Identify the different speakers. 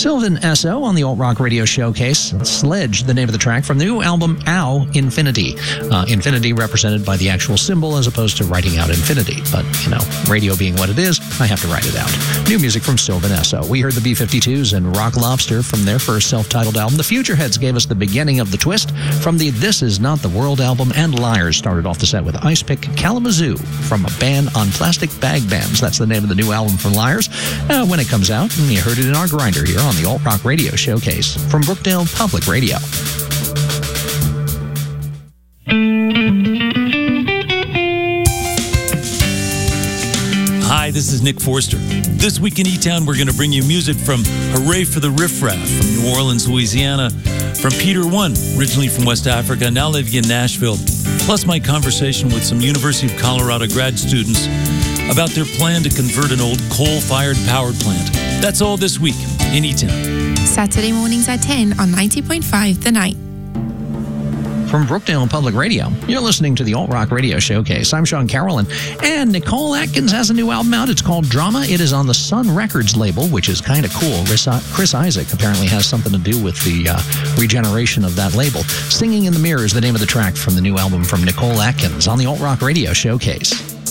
Speaker 1: Sylvan Esso on the Alt Rock Radio Showcase. Sledge, the name of the track from the new album Ow Infinity. Infinity represented by the actual symbol as opposed to writing out infinity. But, radio being what it is, I have to write it out. New music from Sylvan Esso. We heard the B-52s and Rock Lobster from their first self-titled album. The Futureheads gave us the beginning of the twist from the This Is Not the World album, and Liars started off the set with Ice Pick Kalamazoo from a band on Plastic Bag Bands. That's the name of the new album from Liars. When it comes out, you heard it in our grinder here on the Alt Rock Radio Showcase from Brookdale Public Radio.
Speaker 2: Hi, this is Nick Forster. This week in E-Town, we're going to bring you music from Hooray for the Riff Raff from New Orleans, Louisiana, from Peter One, originally from West Africa, now living in Nashville, plus my conversation with some University of Colorado grad students about their plan to convert an old coal-fired power plant. That's all this week in E-Town.
Speaker 3: Saturday mornings at 10 on 90.5 The Night.
Speaker 1: From Brookdale Public Radio, you're listening to the Alt Rock Radio Showcase. I'm Sean Carrollin, and Nicole Atkins has a new album out. It's called Drama. It is on the Sun Records label, which is kind of cool. Chris Isaac apparently has something to do with the regeneration of that label. Singing in the Mirror is the name of the track from the new album from Nicole Atkins on the Alt Rock Radio Showcase.